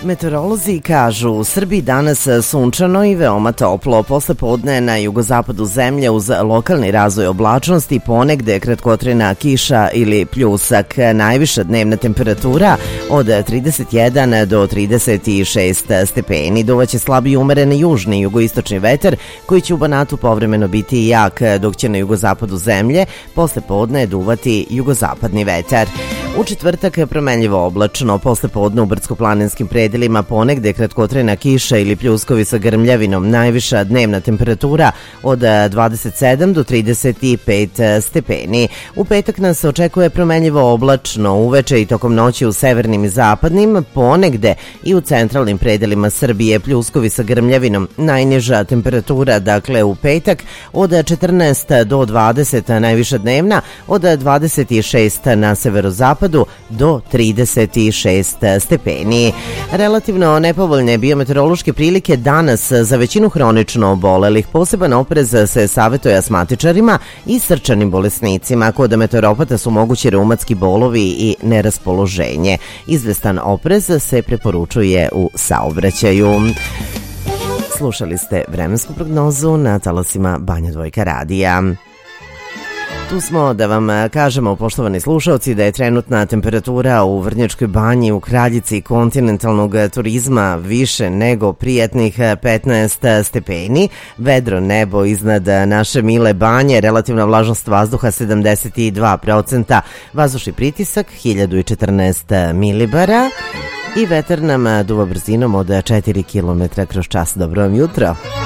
Meteorolozi kažu u Srbiji danas sunčano i veoma toplo. Posle podne na jugozapadu zemlje uz lokalni razvoj oblačnosti ponegde kratkotrajna kiša ili pljusak. Najviša dnevna temperatura od 31 do 36 stepeni. Duvaće slab i umeren južni jugoistočni vetar koji će u Banatu povremeno biti jak, dok će na jugozapadu zemlje posle podne duvati jugozapadni vetar. U četvrtak promenljivo oblačno, posle podne u brdsko-planinskim predelima ponegde kratkotrajna kiša ili pljuskovi sa grmljavinom. Najviša dnevna temperatura od 27 do 35 stepeni. U petak nas očekuje promenljivo oblačno, uveče i tokom noći u severnim i zapadnim, ponegde i u centralnim predelima Srbije pljuskovi sa grmljavinom. Najniža temperatura, dakle u petak, od 14 do 20, najviša dnevna od 26 na severozapadu do 36 stepeni. Relativno nepovoljne biometeorološke prilike danas za većinu hronično obolelih. Poseban oprez se savetuje asmatičarima i srčanim bolesnicima. Kod meteoropata su mogući reumatski bolovi i neraspoloženje. Izvestan oprez se preporučuje u saobraćaju. Slušali ste vremensku prognozu na talasima Banja Dvojka radija. Tu smo da vam kažemo, poštovani slušalci, da je trenutna temperatura u Vrnjačkoj banji u kraljici kontinentalnog turizma više nego prijatnih 15 stepeni. Vedro nebo iznad naše mile banje, relativna vlažnost vazduha 72%, vazdušni pritisak 1014 milibara i vetar nam duva brzinom od 4 km kroz čas. Dobro vam jutro!